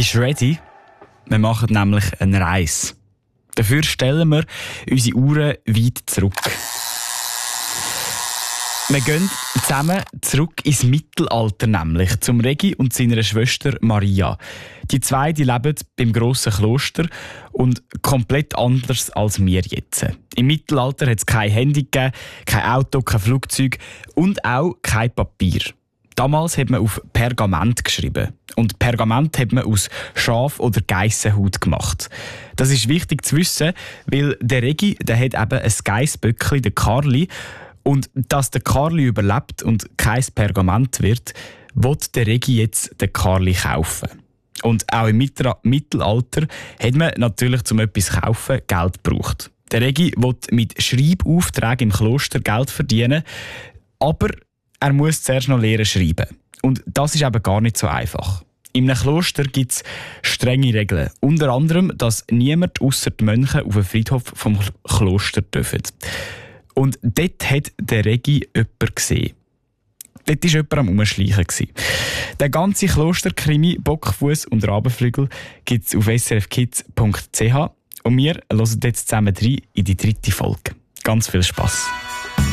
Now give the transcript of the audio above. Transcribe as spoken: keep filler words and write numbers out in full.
Bist du ready? Wir machen nämlich eine Reise. Dafür stellen wir unsere Uhren weit zurück. Wir gehen zusammen zurück ins Mittelalter, nämlich zum Regi und seiner Schwester Maria. Die zwei die leben beim grossen Kloster und komplett anders als wir jetzt. Im Mittelalter hat es kein Handy gegeben, kein Auto, kein Flugzeug und auch kein Papier. Damals hat man auf Pergament geschrieben. Und Pergament hat man aus Schaf- oder Geissenhaut gemacht. Das ist wichtig zu wissen, weil der Regi der hat eben ein Geissböckli, der Karli. Und dass der Karli überlebt und kein Pergament wird, will der Regi jetzt den Karli kaufen. Und auch im Mittelalter hat man natürlich, um etwas zu kaufen, Geld gebraucht. Der Regi will mit Schreibaufträgen im Kloster Geld verdienen, aber er muss zuerst noch lernen schreiben. Und das ist eben gar nicht so einfach. In einem Kloster gibt es strenge Regeln. Unter anderem, dass niemand ausser die Mönche auf den Friedhof vom Kloster dürfen. Und dort hat der Regi jemanden gesehen. Dort war jemand am Umschleichen. Der ganze Klosterkrimi Bockfuss und Rabenflügel gibt es auf s r f kids punkt c h. Und wir hören jetzt zusammen rein in die dritte Folge. Ganz viel Spass.